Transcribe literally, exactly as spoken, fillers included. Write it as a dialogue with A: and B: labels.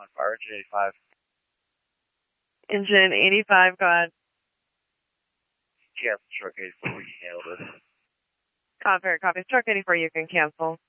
A: Fire engine eighty-five.
B: Engine eighty-five, go ahead.
A: Yeah, truck eighty-four, we can handle this.
B: Copy, copy. Truck eighty-four, you can cancel.